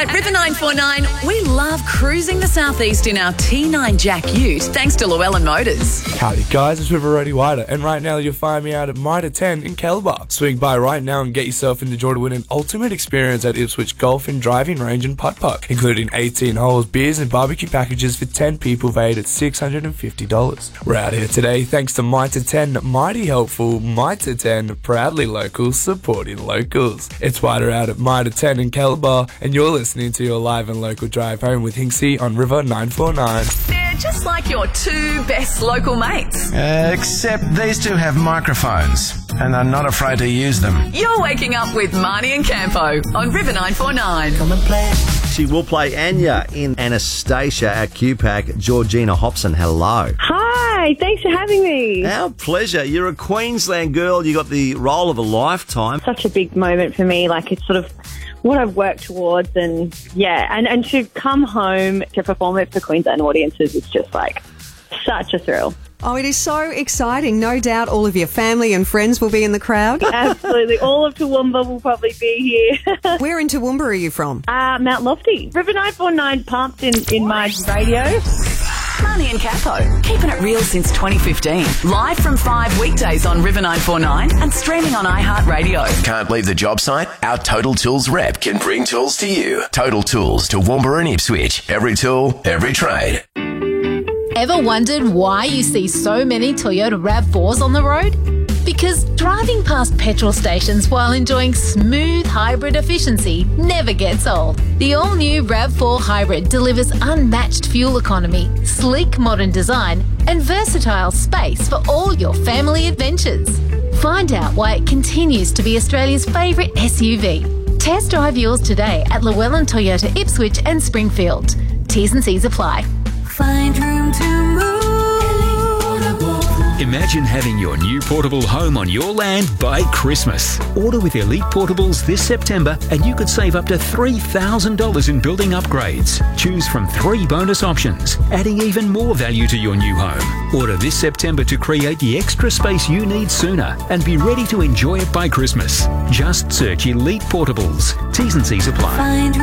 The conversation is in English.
At River 949, we love cruising the southeast in our T9 Jack Ute, thanks to Llewellyn Motors. Howdy guys, it's River Roddy Wider, and right now you'll find me out at Mitre 10 in Kelbar. Swing by right now and get yourself in the joy to win an ultimate experience at Ipswich Golf and Driving Range and Putt Putt, including 18 holes, beers and barbecue packages for 10 people valued at $650. We're out here today thanks to Mitre 10, mighty helpful, Mitre 10, proudly local, supporting locals. It's Wider out at Mitre 10 in Kelbar, and you're listening to your live and local drive home with Hinksy on River 949. They're just like your two best local mates. Except these two have microphones, and are not afraid to use them. You're waking up with Marnie and Campo on River 949. Come and play. She will play Anya in Anastasia at QPAC. Georgina Hobson, hello. Hi, thanks for having me. Our pleasure. You're a Queensland girl. You got the role of a lifetime. Such a big moment for me. Like, it's sort of what I've worked towards, and and to come home to perform it for Queensland audiences is just like such a thrill. Oh, it is so exciting. No doubt all of your family and friends will be in the crowd. Absolutely. All of Toowoomba will probably be here. Where in Toowoomba are you from? Mount Lofty. River 949 pumped in my radio. Marnie and Campo, keeping it real since 2015. Live from 5 weekdays on River 949 and streaming on iHeartRadio. Can't leave the job site? Our Total Tools rep can bring tools to you. Total Tools to Toowoomba and Ipswich. Every tool, every trade. Ever wondered why you see so many Toyota RAV4s on the road? Because driving past petrol stations while enjoying smooth hybrid efficiency never gets old. The all-new RAV4 Hybrid delivers unmatched fuel economy, sleek modern design, and versatile space for all your family adventures. Find out why it continues to be Australia's favourite SUV. Test drive yours today at Llewellyn Toyota Ipswich and Springfield. T's and C's apply. Find room to move. Imagine having your new portable home on your land by Christmas. Order with Elite Portables this September and you could save up to $3,000 in building upgrades. Choose from 3 bonus options, adding even more value to your new home. Order this September to create the extra space you need sooner and be ready to enjoy it by Christmas. Just search Elite Portables. T's and C's apply. Find